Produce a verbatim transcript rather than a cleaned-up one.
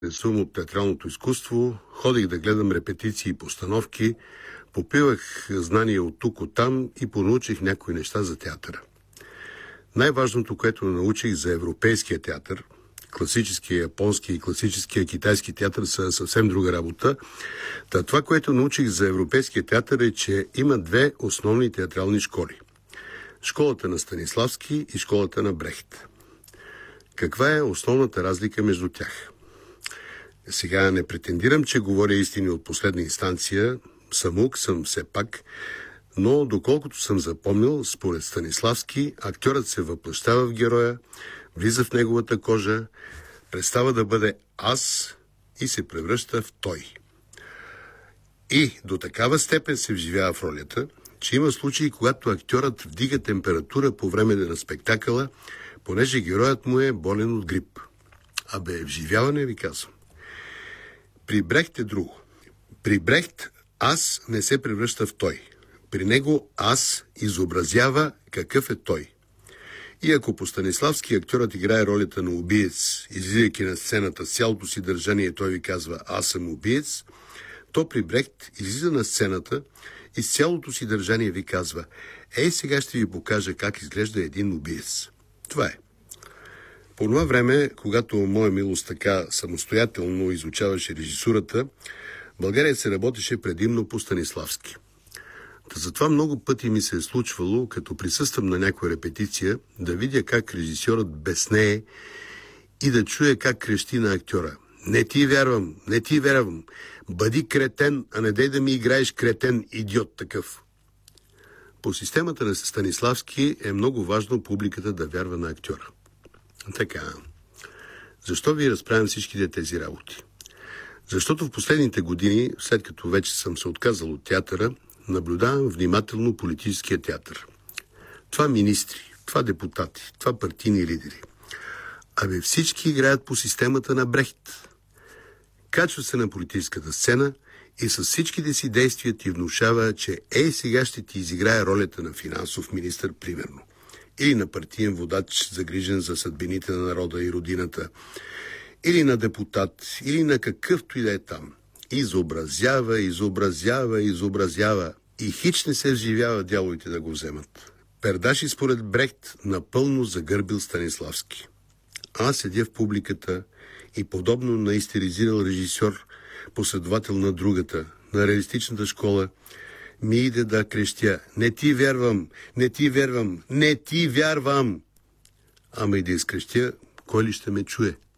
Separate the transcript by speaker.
Speaker 1: интересувам от театралното изкуство, ходих да гледам репетиции и постановки, попивах знания от тук, от там и понаучих някои неща за театъра. Най-важното, което научих за европейския театър, класическия японски и класическия китайски театър са съвсем друга работа. Та това, което научих за европейския театър е, че има две основни театрални школи. Школата на Станиславски и школата на Брехт. Каква е основната разлика между тях? Сега не претендирам, че говоря истини от последна инстанция, самук съм все пак, но доколкото съм запомнил, според Станиславски, актьорът се въплъщава в героя, влиза в неговата кожа, престава да бъде аз и се превръща в той. И до такава степен се вживява в ролята, че има случаи, когато актьорът вдига температура по време на спектакъла, понеже героят му е болен от грип. Абе, вживяване ви казвам. При Брехт е друго. При Брехт аз не се превръща в той. При него аз изобразява какъв е той. И ако по Станиславски актьорът играе ролята на убиец, излизайки на сцената с цялото си държание, той ви казва аз съм убиец, то при Брехт излиза на сцената и с цялото си държание ви казва ей, сега ще ви покажа как изглежда един убиец. Това е. По това време, когато моя милост така самостоятелно изучаваше режисурата, в България се работеше предимно по Станиславски. Та затова много пъти ми се е случвало, като присъствам на някоя репетиция, да видя как режисьорът безнее и да чуя как крещи на актьора. Не ти вярвам, не ти вярвам. Бъди кретен, а не дай да ми играеш кретен, идиот такъв. По системата на Станиславски е много важно публиката да вярва на актьора. Така, защо ви разправям всичките тези работи? Защото в последните години, след като вече съм се отказал от театъра, наблюдавам внимателно политическия театър. Това министри, това депутати, това партийни лидери. Абе всички играят по системата на Брехт. Качва се на политическата сцена и с всичките си действия ти внушава, че ей сега ще ти изиграе ролята на финансов министър, примерно. Или на партиен водач, загрижен за съдбините на народа и родината. Или на депутат, или на какъвто и да е там. Изобразява, изобразява, изобразява и хич не се вживява дяволите да го вземат. Пердаши според Брехт напълно загърбил Станиславски. Аз седя в публиката и подобно на истеризирал режисьор, последовател на другата, на реалистичната школа, ми иде да крещя: не ти вярвам, не ти вярвам, не ти вярвам. Ама и да изкрещя, кой ли ще ме чуе?